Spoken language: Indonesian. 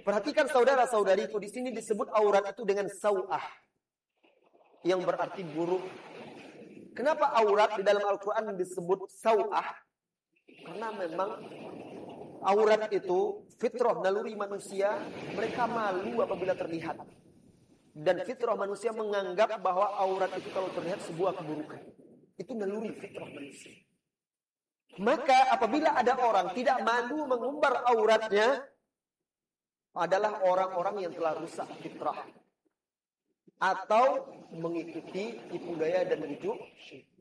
Perhatikan saudara-saudariku, di sini disebut aurat itu dengan sau'ah, yang berarti buruk. Kenapa aurat di dalam Al-Quran disebut sau'ah? Karena memang aurat itu fitrah naluri manusia, mereka malu apabila terlihat. Dan fitrah manusia menganggap bahwa aurat itu kalau terlihat sebuah keburukan. Itu naluri fitrah manusia. Maka apabila ada orang tidak malu mengumbar auratnya, adalah orang-orang yang telah rusak fitrah atau mengikuti tipu daya dan bujuk syaitan.